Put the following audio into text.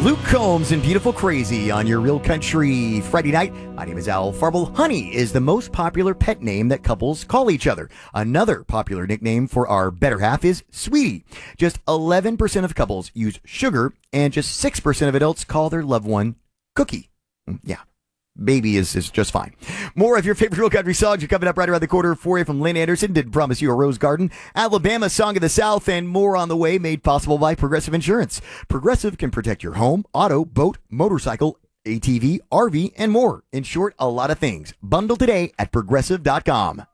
Luke Combs and Beautiful Crazy on your Real Country Friday night. My name is Al Farble. Honey is the most popular pet name that couples call each other. Another popular nickname for our better half is Sweetie. Just 11% of couples use sugar, and just 6% of adults call their loved one Cookie. Yeah. Baby is just fine. More of your favorite Real Country songs are coming up right around the corner for you from Lynn Anderson. Didn't promise you a rose garden. Alabama Song of the South and more on the way, made possible by Progressive Insurance. Progressive can protect your home, auto, boat, motorcycle, ATV, RV, and more. In short, a lot of things. Bundle today at Progressive.com.